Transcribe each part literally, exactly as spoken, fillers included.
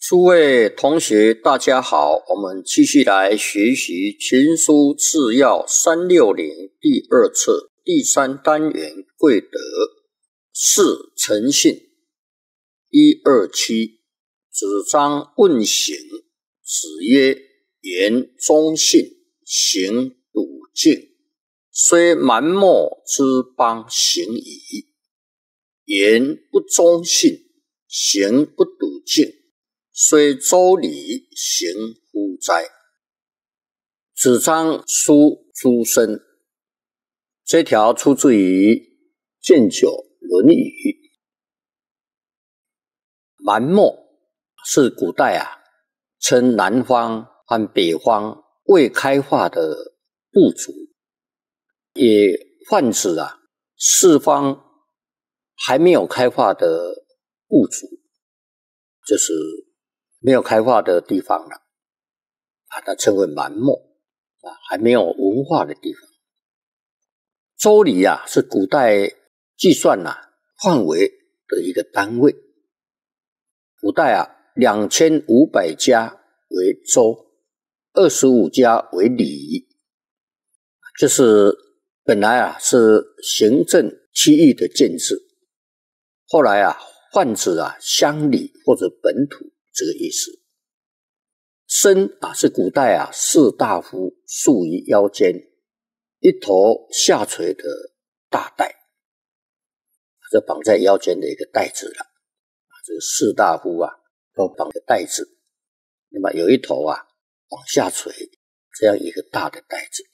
诸位同学大家好，我们继续来学习群书治要三六零第二册第三单元贵德四诚信一二七。子张问行，子曰：言忠信，行笃敬，虽蛮貊之邦行矣。言不忠信，行不笃敬，虽周礼，行乎哉？子张书诸生，这条出自于建九论语。蛮貊是古代啊，称南方和北方未开化的部族，也泛指啊四方还没有开化的部族，就是没有开化的地方了，把它称为蛮貊啊，还没有文化的地方。周礼啊，是古代计算啊范围的一个单位。古代啊，两千五百家为周，二十五家为里，就是本来啊是行政区域的建制，后来啊泛指啊乡里或者本土这个意思。身啊是古代啊士大夫束于腰间，一头下垂的大带，这绑在腰间的一个带子了。这个士大夫啊都绑着带子，那么有一头啊往下垂，这样一个大的带子。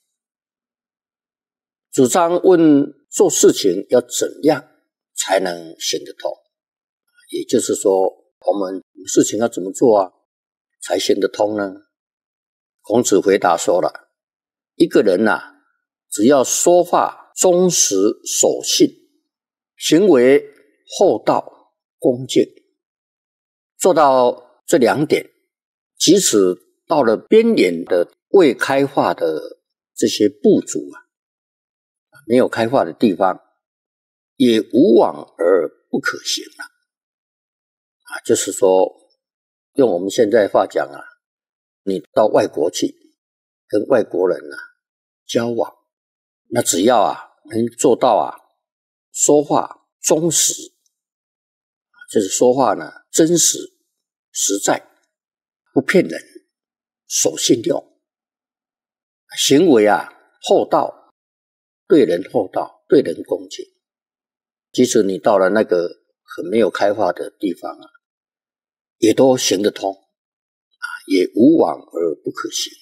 子张问做事情要怎样才能行得通，也就是说我们事情要怎么做啊才行得通呢？孔子回答说了，一个人啊只要说话忠实守信，行为厚道恭敬，做到这两点，即使到了边缘的未开化的这些部族啊，没有开化的地方，也无往而不可行了啊，就是说用我们现在话讲啊，你到外国去跟外国人啊交往，那只要啊能做到啊说话忠实，就是说话呢真实实在，不骗人，守信用，行为啊厚道，对人厚道，对人恭敬，即使你到了那个很没有开化的地方啊，也都行得通啊，也无往而不可行。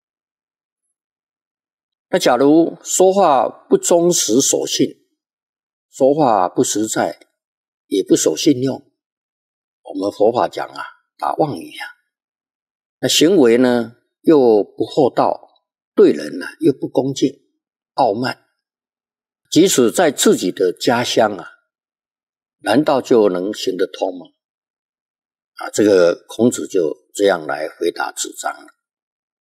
那假如说话不忠实守信，说话不实在，也不守信用，我们佛法讲啊打妄语啊，那行为呢又不厚道，对人呢又不恭敬，傲慢，即使在自己的家乡啊，难道就能行得通吗？啊，这个孔子就这样来回答子张了。